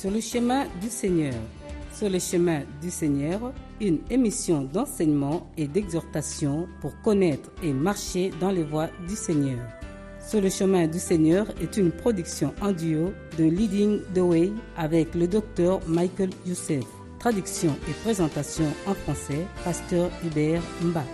Sur le chemin du Seigneur. Sur le chemin du Seigneur, une émission d'enseignement et d'exhortation pour connaître et marcher dans les voies du Seigneur. Sur le chemin du Seigneur est une production en duo de Leading the Way avec le docteur Michael Youssef. Traduction et présentation en français, Pasteur Hubert Mba.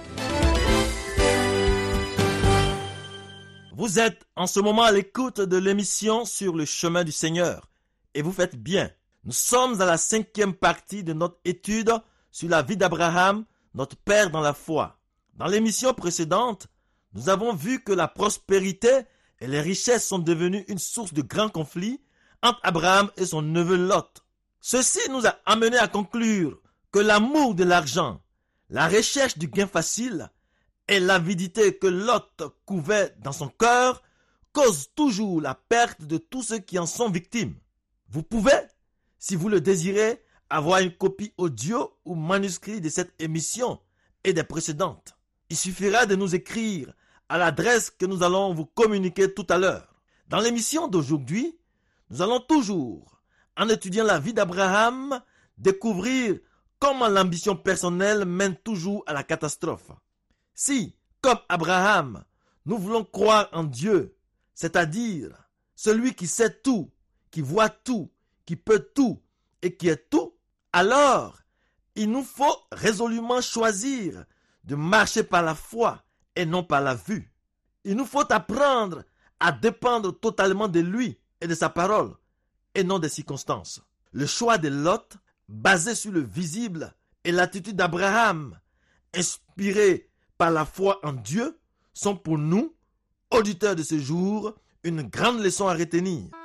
Vous êtes en ce moment à l'écoute de l'émission Sur le chemin du Seigneur et vous faites bien. Nous sommes à la 5e partie de notre étude sur la vie d'Abraham, notre père dans la foi. Dans l'émission précédente, nous avons vu que la prospérité et les richesses sont devenues une source de grands conflits entre Abraham et son neveu Lot. Ceci nous a amené à conclure que l'amour de l'argent, la recherche du gain facile et l'avidité que Lot couvait dans son cœur causent toujours la perte de tous ceux qui en sont victimes. Vous pouvez, si vous le désirez, avoir une copie audio ou manuscrit de cette émission et des précédentes. Il suffira de nous écrire à l'adresse que nous allons vous communiquer tout à l'heure. Dans l'émission d'aujourd'hui, nous allons toujours, en étudiant la vie d'Abraham, découvrir comment l'ambition personnelle mène toujours à la catastrophe. Si, comme Abraham, nous voulons croire en Dieu, c'est-à-dire celui qui sait tout, qui voit tout, qui peut tout et qui est tout, alors il nous faut résolument choisir de marcher par la foi et non par la vue. Il nous faut apprendre à dépendre totalement de lui et de sa parole et non des circonstances. Le choix de Lot, basé sur le visible, et l'attitude d'Abraham, inspirée par la foi en Dieu, sont pour nous, auditeurs de ce jour, une grande leçon à retenir.